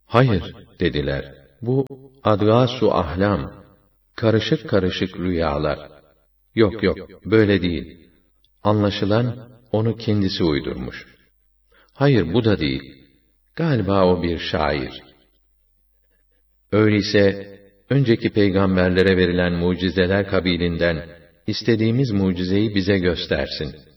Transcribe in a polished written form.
Hayır dediler. Bu adgâs-ı ahlam, karışık karışık rüyalar. Yok yok, böyle değil. Anlaşılan onu kendisi uydurmuş. Hayır, bu da değil. Galiba o bir şair. Öyleyse önceki peygamberlere verilen mucizeler kabilinden istediğimiz mucizeyi bize göstersin.